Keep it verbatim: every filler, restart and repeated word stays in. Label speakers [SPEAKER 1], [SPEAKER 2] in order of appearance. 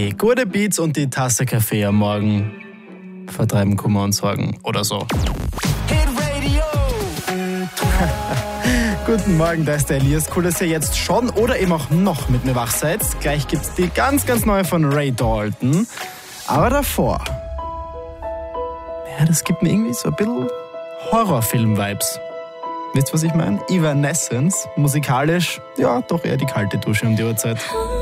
[SPEAKER 1] Hey, gute Beats und die Tasse Kaffee am Morgen vertreiben Kummer und Sorgen oder so.
[SPEAKER 2] Hit Radio.
[SPEAKER 1] Guten Morgen, da ist der Elias. Cool, dass ihr jetzt schon oder eben auch noch mit mir wach seid. Gleich gibt's die ganz, ganz neue von Ray Dalton. Aber davor, ja, das gibt mir irgendwie so ein bisschen Horrorfilm-Vibes. Wisst ihr, was ich meine? Evanescence, musikalisch, ja, doch eher die kalte Dusche um die Uhrzeit.